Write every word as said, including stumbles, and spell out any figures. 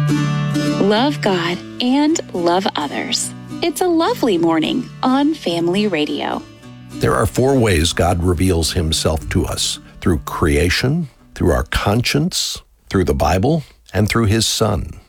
Love God and love others. It's a lovely morning on Family Radio. There are four ways God reveals himself to us: through creation, through our conscience, through the Bible, and through his Son.